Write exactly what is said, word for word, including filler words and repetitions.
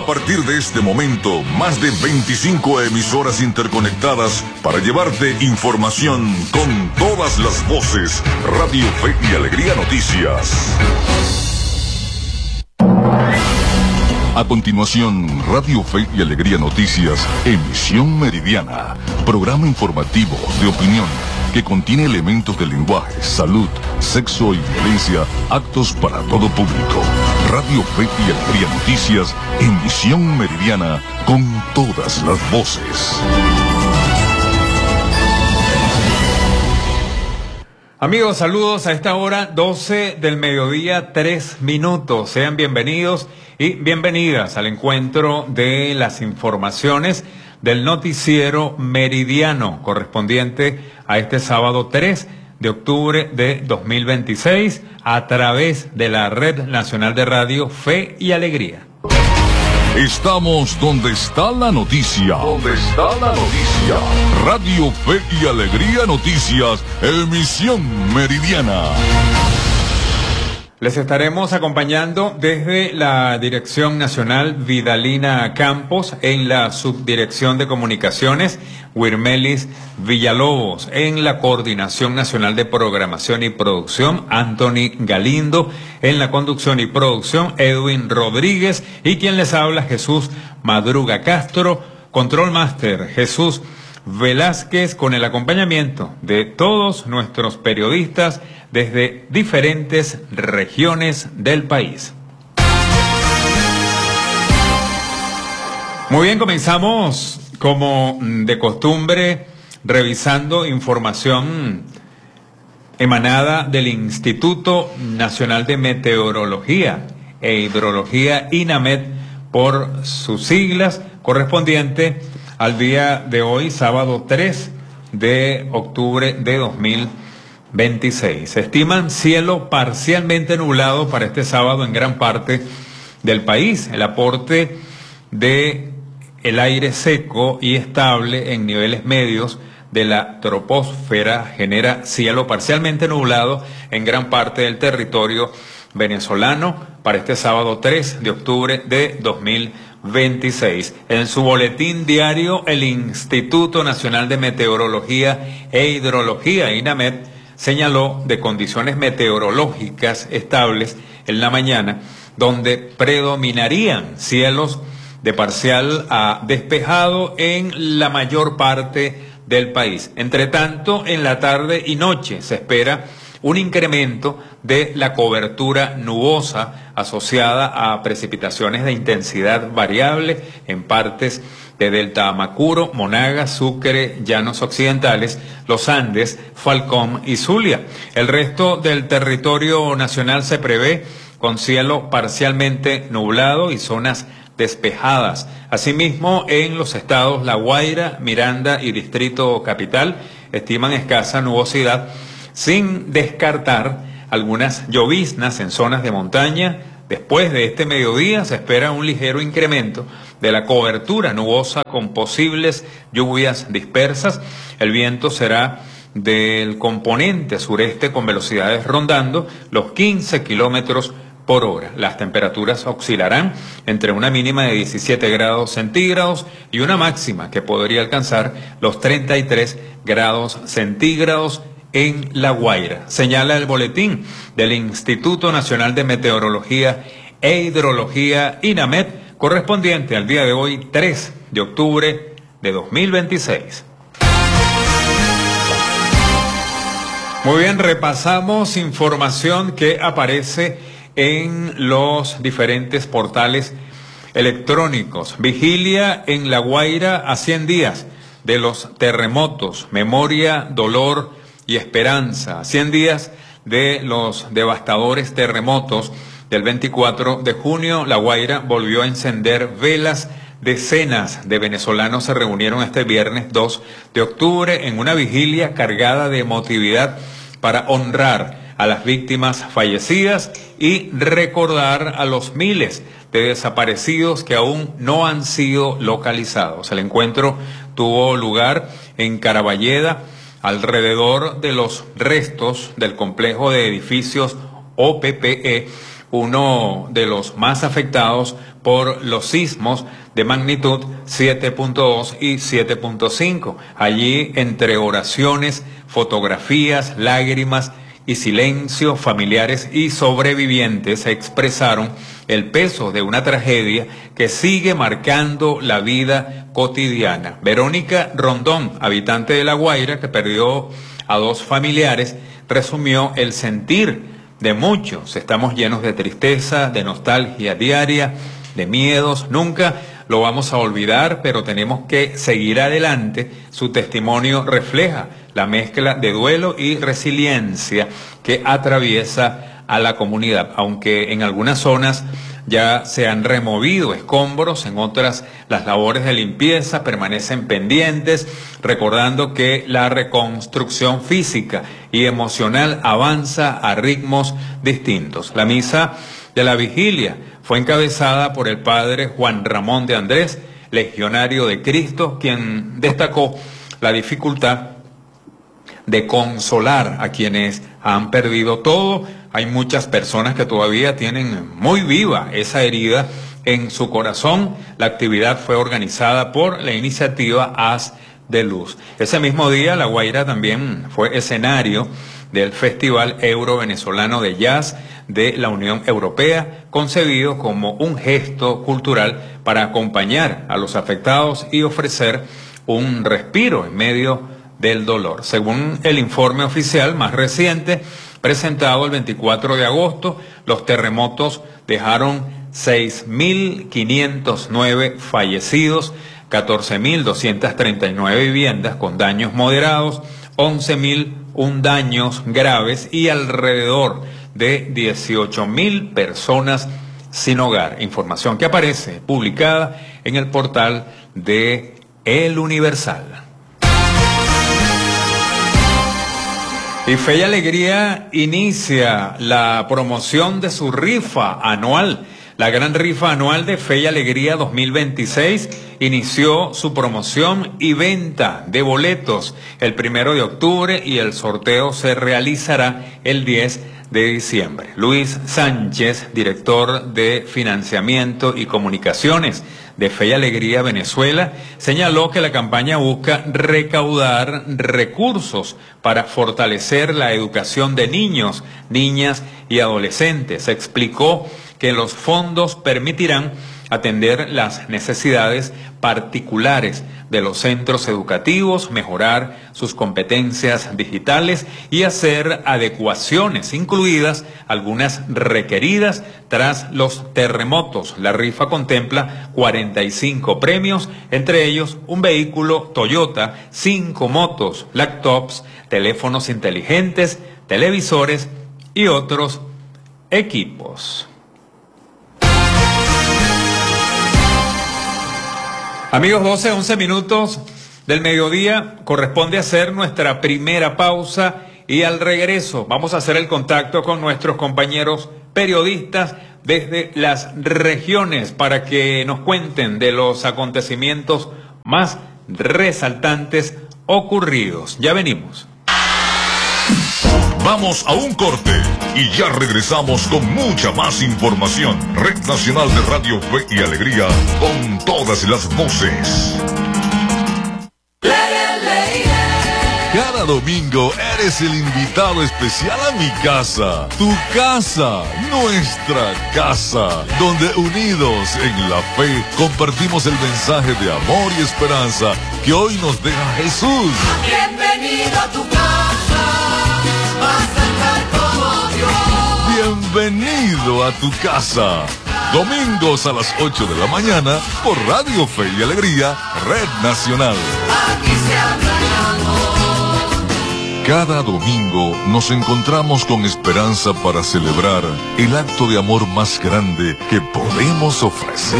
A partir de este momento, más de veinticinco emisoras interconectadas para llevarte información con todas las voces. Radio Fe y Alegría Noticias. A continuación, Radio Fe y Alegría Noticias, emisión meridiana, programa informativo de opinión que contiene elementos de lenguaje, salud, sexo y violencia, actos para todo público. Radio Fe y Alegría Noticias, emisión meridiana con todas las voces. Amigos, saludos a esta hora, doce del mediodía, tres minutos. Sean bienvenidos y bienvenidas al encuentro de las informaciones del noticiero meridiano correspondiente a este sábado tres de octubre de dos mil veintiséis a través de la Red Nacional de Radio Fe y Alegría. Estamos donde está la noticia. Donde está la noticia. Radio Fe y Alegría Noticias, emisión meridiana. Les estaremos acompañando desde la Dirección Nacional Vidalina Campos, en la Subdirección de Comunicaciones Wirmelis Villalobos, en la Coordinación Nacional de Programación y Producción Anthony Galindo, en la Conducción y Producción Edwin Rodríguez y quien les habla Jesús Madruga Castro, Control Master Jesús Velázquez, con el acompañamiento de todos nuestros periodistas desde diferentes regiones del país. Muy bien, comenzamos como de costumbre revisando información emanada del Instituto Nacional de Meteorología e Hidrología, INAMET por sus siglas, correspondiente al día de hoy, sábado tres de octubre de dos mil veintiséis. Se estiman cielo parcialmente nublado para este sábado en gran parte del país. El aporte de el aire seco y estable en niveles medios de la troposfera genera cielo parcialmente nublado en gran parte del territorio venezolano para este sábado tres de octubre de dos mil veintiséis. En su boletín diario, el Instituto Nacional de Meteorología e Hidrología, INAMET, señaló de condiciones meteorológicas estables en la mañana, donde predominarían cielos de parcial a despejado en la mayor parte del país. Entre tanto, en la tarde y noche se espera un incremento de la cobertura nubosa asociada a precipitaciones de intensidad variable en partes de Delta Amacuro, Monagas, Sucre, Llanos Occidentales, Los Andes, Falcón y Zulia. El resto del territorio nacional se prevé con cielo parcialmente nublado y zonas despejadas. Asimismo, en los estados La Guaira, Miranda y Distrito Capital estiman escasa nubosidad, sin descartar algunas lloviznas en zonas de montaña. Después de este mediodía se espera un ligero incremento de la cobertura nubosa con posibles lluvias dispersas. El viento será del componente sureste con velocidades rondando los quince kilómetros por hora. Las temperaturas oscilarán entre una mínima de diecisiete grados centígrados y una máxima que podría alcanzar los treinta y tres grados centígrados en La Guaira, señala el boletín del Instituto Nacional de Meteorología e Hidrología, INAMET, correspondiente al día de hoy, tres de octubre de dos mil veintiséis. Muy bien, repasamos información que aparece en los diferentes portales electrónicos. Vigilia en La Guaira a cien días de los terremotos, memoria, dolor y esperanza. cien días de los devastadores terremotos del veinticuatro de junio, La Guaira volvió a encender velas. Decenas de venezolanos se reunieron este viernes dos de octubre en una vigilia cargada de emotividad para honrar a las víctimas fallecidas y recordar a los miles de desaparecidos que aún no han sido localizados. El encuentro tuvo lugar en Caraballeda, alrededor de los restos del complejo de edificios O P P E, uno de los más afectados por los sismos de magnitud siete punto dos y siete punto cinco. Allí, entre oraciones, fotografías, lágrimas y silencio, familiares y sobrevivientes expresaron el peso de una tragedia que sigue marcando la vida cotidiana. Verónica Rondón, habitante de La Guaira, que perdió a dos familiares, resumió el sentir de muchos. Estamos llenos de tristeza, de nostalgia diaria, de miedos. Nunca lo vamos a olvidar, pero tenemos que seguir adelante. Su testimonio refleja la mezcla de duelo y resiliencia que atraviesa a la comunidad, aunque en algunas zonas ya se han removido escombros, en otras las labores de limpieza permanecen pendientes, recordando que la reconstrucción física y emocional avanza a ritmos distintos. La misa de la vigilia fue encabezada por el padre Juan Ramón de Andrés, legionario de Cristo, quien destacó la dificultad de consolar a quienes han perdido todo. Hay muchas personas que todavía tienen muy viva esa herida en su corazón. La actividad fue organizada por la iniciativa Haz de Luz. Ese mismo día, La Guaira también fue escenario del Festival Euro-Venezolano de Jazz de la Unión Europea, concebido como un gesto cultural para acompañar a los afectados y ofrecer un respiro en medio del dolor. Según el informe oficial más reciente, presentado el veinticuatro de agosto, los terremotos dejaron seis mil quinientos nueve fallecidos, catorce mil doscientas treinta y nueve viviendas con daños moderados, once mil un daños graves y alrededor de dieciocho mil personas sin hogar. Información que aparece publicada en el portal de El Universal. Y Fe y Alegría inicia la promoción de su rifa anual. La gran rifa anual de Fe y Alegría dos mil veintiséis inició su promoción y venta de boletos el primero de octubre y el sorteo se realizará el diez de diciembre. Luis Sánchez, director de Financiamiento y Comunicaciones de Fe y Alegría Venezuela, señaló que la campaña busca recaudar recursos para fortalecer la educación de niños, niñas y adolescentes. Explicó que los fondos permitirán atender las necesidades particulares de los centros educativos, mejorar sus competencias digitales y hacer adecuaciones, incluidas algunas requeridas tras los terremotos. La rifa contempla cuarenta y cinco premios, entre ellos un vehículo Toyota, cinco motos, laptops, teléfonos inteligentes, televisores y otros equipos. Amigos, doce, once minutos del mediodía, corresponde hacer nuestra primera pausa y al regreso vamos a hacer el contacto con nuestros compañeros periodistas desde las regiones para que nos cuenten de los acontecimientos más resaltantes ocurridos. Ya venimos. Vamos a un corte y ya regresamos con mucha más información. Red Nacional de Radio Fe y Alegría, con todas las voces. Cada domingo eres el invitado especial a mi casa, tu casa, nuestra casa, donde unidos en la fe compartimos el mensaje de amor y esperanza que hoy nos deja Jesús. Bienvenido a tu casa, vas a estar como Dios. Bienvenido a tu casa. Domingos a las ocho de la mañana por Radio Fe y Alegría, Red Nacional. Aquí se habla de amor. Cada domingo nos encontramos con esperanza para celebrar el acto de amor más grande que podemos ofrecer.